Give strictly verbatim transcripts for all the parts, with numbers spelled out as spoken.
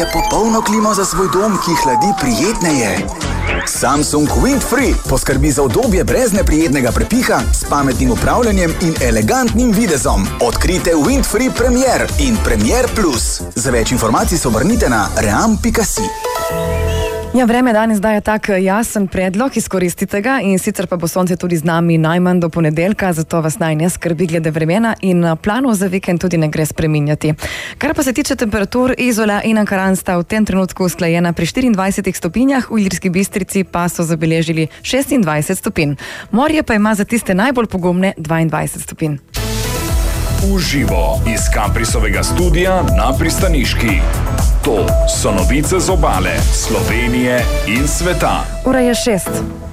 Potrebujete popolno klimo za svoj dom, ki hladi prijetneje? Samsung Windfree poskrbi za udobje brez neprijetnega prepiha, s pametnim upravljanjem in elegantnim videzom. Odkrite Windfree Premier in Premier Plus. Za več informacij se obrnite na ream pika si. Ja, vreme danes daje tak jasen predlog, izkoristite ga, in sicer pa bo sonce tudi z nami najmanj do ponedeljka, zato vas naj ne skrbi glede vremena in planov za vikend tudi ne gre spreminjati. Kar pa se tiče temperatur, Izola in Ankaran sta v tem trenutku usklajena pri štiriindvajsetih stopinjah, v Ilirski Bistrici pa so zabeležili šestindvajset stopinj. Morje pa ima za tiste najbolj pogumne dvaindvajset stopinj. Uživo iz Kaprisovega studia na Pristaniški. To so novice z obale, Slovenije in sveta. Ura je šest.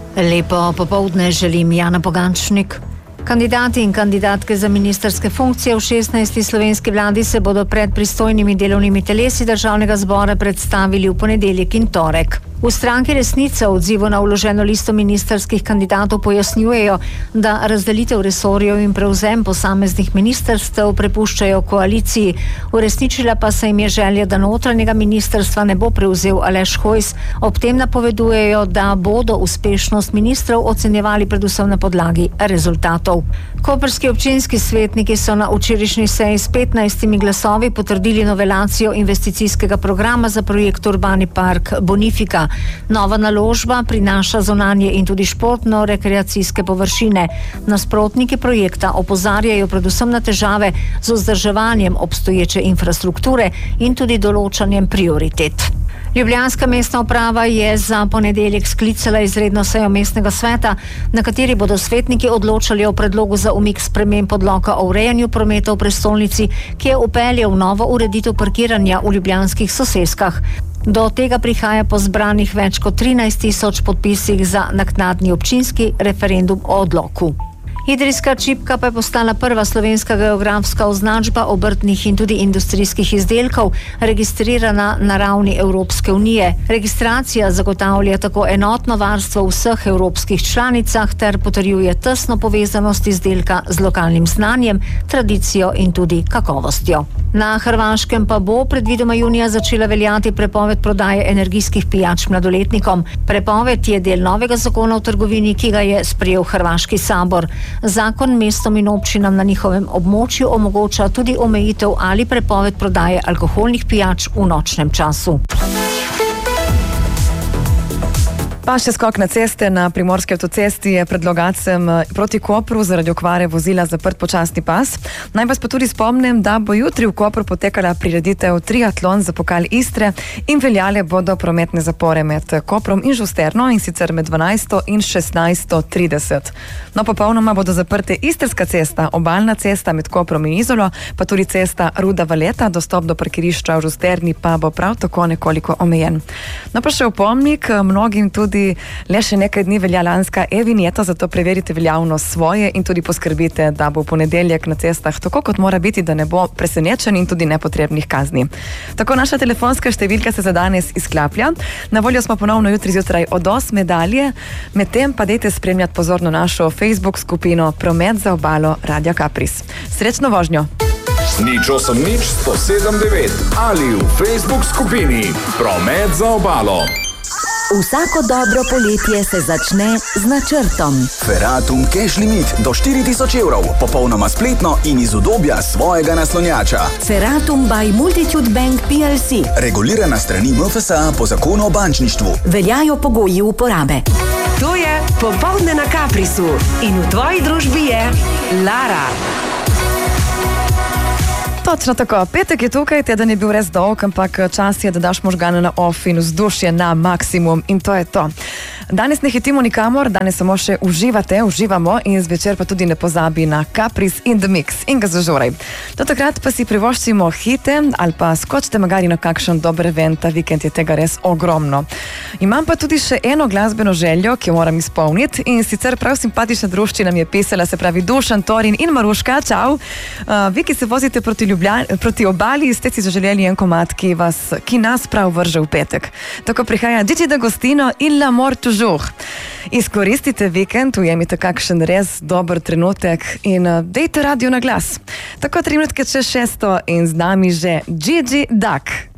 Lepo popoldne želim, Jana Pogančnik. Kandidati in kandidatke za ministrske funkcije v šestnajsti slovenski vladi se bodo pred pristojnimi delovnimi telesi državnega zbora predstavili v ponedeljek in torek. V stranki Resnica v odzivu na vloženo listo ministrskih kandidatov pojasnjujejo, da razdelitev resorjev in prevzem posameznih ministrstev prepuščajo koaliciji. Uresničila pa se jim je želja, da notranjega ministrstva ne bo prevzel Aleš Hojs. Ob tem napovedujejo, da bodo uspešnost ministrov ocenjevali predvsem na podlagi rezultatov. Koprski občinski svetniki so na včerajšnji seji s petnajstimi glasovi potrdili novelacijo investicijskega programa za projekt Urbani park Bonifika. Nova naložba prinaša zunanje in tudi športno-rekreacijske površine. Nasprotniki projekta opozarjajo predvsem na težave z vzdrževanjem obstoječe infrastrukture in tudi določanjem prioritet. Ljubljanska mestna uprava je za ponedeljek sklicala izredno sejo mestnega sveta, na kateri bodo svetniki odločali o predlogu za umik sprememb odloka o urejanju prometa v prestolnici, ki je vpeljal novo ureditev parkiranja v ljubljanskih soseskah. Do tega prihaja po zbranih več kot trinajst tisoč podpisih za naknadni občinski referendum o odloku. Idrijska čipka pa je postala prva slovenska geografska označba obrtnih in tudi industrijskih izdelkov, registrirana na ravni Evropske unije. Registracija zagotavlja tako enotno varstvo v vseh evropskih članicah ter potrjuje tesno povezanost izdelka z lokalnim znanjem, tradicijo in tudi kakovostjo. Na Hrvaškem pa bo predvidoma junija začela veljati prepoved prodaje energijskih pijač mladoletnikom. Prepoved je del novega zakona o trgovini, ki ga je sprejel hrvaški sabor. Zakon mestom in občinam na njihovem območju omogoča tudi omejitev ali prepoved prodaje alkoholnih pijač v nočnem času. Pa še skok na ceste. Na Primorski avtocesti je pred Logatcem proti Kopru zaradi okvare vozila zaprt počasni pas. Naj vas pa tudi spomnim, da bo jutri v Kopru potekala prireditev triatlon za pokal Istre in veljale bodo prometne zapore med Koprom in Žusterno, in sicer med dvanajsto in šestnajsto trideset. No, popolnoma bodo zaprte Istrska cesta, obalna cesta med Koprom in Izolo, pa tudi cesta Ruda-Valeta, dostop do parkirišča v Žusterni pa bo prav tako nekoliko omejen. No, pa še opomnik, mnogim tudi le še nekaj dni velja lanska e-vinjeta, zato preverite veljavnost svoje in tudi poskrbite, da bo v ponedeljek na cestah tako, kot mora biti, da ne bo presenečen in tudi nepotrebnih kazni. Tako naša telefonska številka se za danes izklaplja. Na voljo smo ponovno jutri zjutraj od osme dalje, medtem pa dejte spremljati pozorno našo Facebook skupino Promet za obalo Radia Kapris. Srečno vožnjo! Nič osem nič sto sedem devet ali v Facebook skupini Promet za obalo. Vsako dobro poletje se začne z načrtom. Ferratum Cash Limit do štiri tisoč evrov, popolnoma spletno in iz udobja svojega naslonjača. Ferratum by Multitude Bank P L C. Regulirana strani M F S A po zakonu o bančništvu. Veljajo pogoji uporabe. To je Popoldne na Kaprisu in v tvoji družbi je Lara. Točno tako, petek je tukaj, teden je bil res dolg, ampak čas je, da daš možgane na off in vzdušje na maksimum, in to je to. Danes ne hitimo nikamor, danes samo še uživate, uživamo in zvečer pa tudi ne pozabi na Kapris in The Mix in ga zažoraj. Do takrat pa si privoščimo hite ali pa skočite magari na kakšen dober event, ta vikend je tega res ogromno. Imam pa tudi še eno glasbeno željo, ki jo moram izpolniti, in sicer prav simpatična druščina mi je pisala, se pravi Dušan, Torin in Maruška, čau. Uh, vi, ki se vozite proti Ljubljan, proti obali, ste si zaželjeli en komad, ki, vas, ki nas prav vrže v petek. Tako prihaja Gigi D'Agostino in L'Amor Toujours. Izkoristite vikend, ujemite kakšen res dober trenutek in uh, dejte radio na glas. Tako tri minutke čez šesto in z nami že Gigi D'Ag.